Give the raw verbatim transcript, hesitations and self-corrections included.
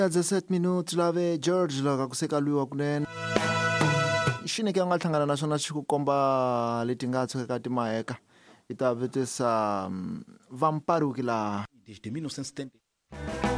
seven minutes lave George la kakusekaliwa kunene xine ke nga hlangana na swona xi ku komba leti nga tshweka timaheka ita vetisa vampari ukila desde mil novecentos e setenta